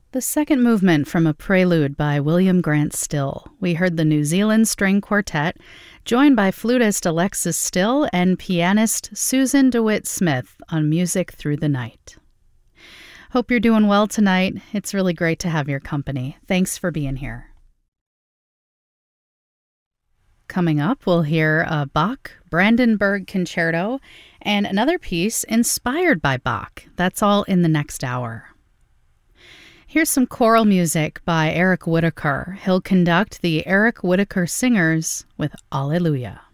The second movement from a prelude by William Grant Still. We heard the New Zealand String Quartet, joined by flutist Alexis Still and pianist Susan DeWitt Smith on Music Through the Night. Hope you're doing well tonight. It's really great to have your company. Thanks for being here. Coming up, we'll hear a Bach Brandenburg Concerto and another piece inspired by Bach. That's all in the next hour. Here's some choral music by Eric Whitacre. He'll conduct the Eric Whitacre Singers with Alleluia.